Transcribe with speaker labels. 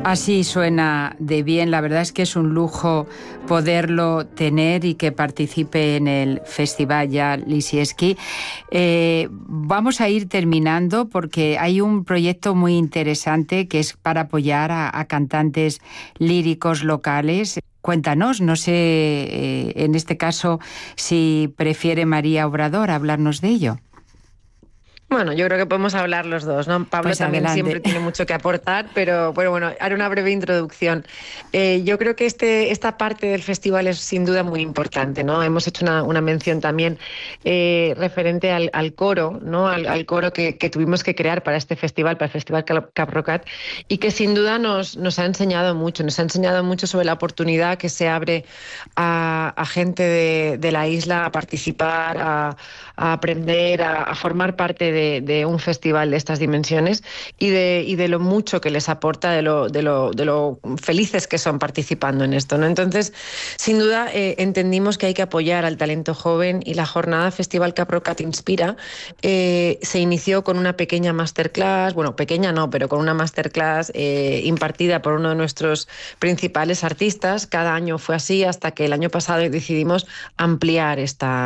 Speaker 1: Así suena de bien. La verdad es que es un lujo poderlo tener y que participe en el Festival Ya Lisiecki. Vamos a ir terminando porque hay un proyecto muy interesante que es para apoyar a cantantes líricos locales. Cuéntanos, no sé, en este caso, si prefiere María Obrador hablarnos de ello.
Speaker 2: Bueno, yo creo que podemos hablar los dos, ¿no? Pablo
Speaker 1: Pues
Speaker 2: también siempre
Speaker 1: adelante.
Speaker 2: tiene mucho que aportar, pero bueno, haré una breve introducción. Yo creo que esta parte del festival es sin duda muy importante, ¿no? Hemos hecho una mención también referente al coro, ¿no? Al coro que tuvimos que crear para este festival, para el Festival Caprocat, y que sin duda nos ha enseñado mucho sobre la oportunidad que se abre a gente de la isla a participar, a aprender, a formar parte de un festival de estas dimensiones y de lo mucho que les aporta, de lo felices que son participando en esto, ¿no? Entonces, sin duda, entendimos que hay que apoyar al talento joven y la jornada Festival Caprocat Inspira se inició con una pequeña masterclass, bueno, pequeña no, pero con una masterclass impartida por uno de nuestros principales artistas. Cada año fue así hasta que el año pasado decidimos ampliar esta